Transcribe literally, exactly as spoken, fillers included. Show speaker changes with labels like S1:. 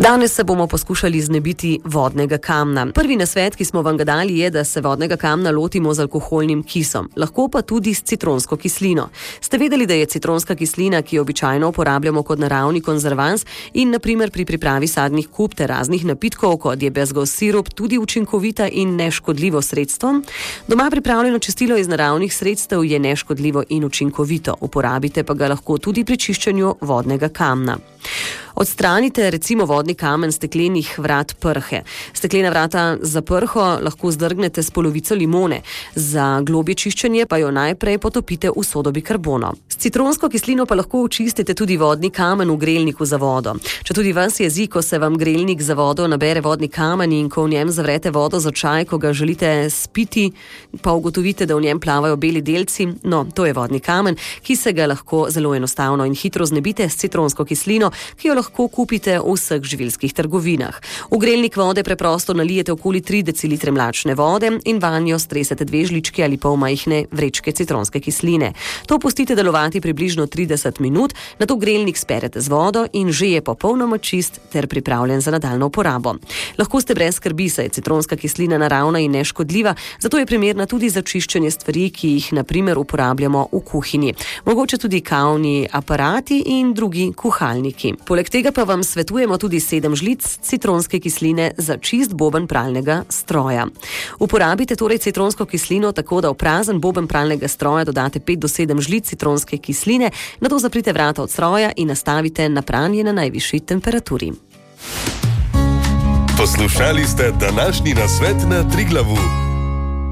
S1: Danes se bomo poskušali znebiti vodnega kamna. Prvi nasvet, ki smo vam ga dali, je, da se vodnega kamna lotimo z alkoholnim kisom, lahko pa tudi s citronsko kislino. Ste vedeli, da je citronska kislina, ki jo običajno uporabljamo kot naravni konzervans in na primer pri pripravi sadnih kup ter raznih napitkov, kot je bezgov sirup, tudi učinkovita in neškodljivo sredstvo? Doma pripravljeno čistilo iz naravnih sredstev je neškodljivo in učinkovito, uporabite pa ga lahko tudi pri čiščenju vodnega kamna. Odstranite recimo vodni kamen steklenih vrat prhe. Steklena vrata za prho lahko zdrgnete s polovico limone. Za globje čiščenje pa jo najprej potopite v sodo bikarbono. S citronsko kislino pa lahko očistite tudi vodni kamen v grelniku za vodo. Če tudi vas jezi, ko se vam grelnik za vodo nabere vodni kamen in ko v njem zavrete vodo za čaj, ko ga želite spiti, pa ugotovite, da v njem plavajo beli delci, no, to je vodni kamen, ki se ga lahko zelo enostavno in hitro znebite s citronsko kislino, ki jo lahko kupite v vseh živilskih trgovinah. V grelnik vode preprosto nalijete okoli tri decilitre mlačne vode in vanjo stresete dve žlički ali pol majhne vrečke citronske kisline. To pustite delovati približno trideset minut, nato grelnik sperete z vodo in že je popolnoma čist ter pripravljen za nadaljnjo uporabo. Lahko ste brez skrbi, saj je citronska kislina naravna in neškodljiva, zato je primerna tudi za čiščenje stvari, ki jih na primer uporabljamo v kuhinji. Mogoče tudi kavni aparati in drugi kuhalniki. Poleg tega pa vam svetujemo tudi sedem žlic citronske kisline za čist boben pralnega stroja. Uporabite torej citronsko kislino tako, da v prazen boben pralnega stroja dodate pet do sedem žlic citronske kisline, nato zaprite vrata od stroja in nastavite na pranje na najvišji temperaturi.
S2: Poslušali ste današnji nasvet na Triglavu.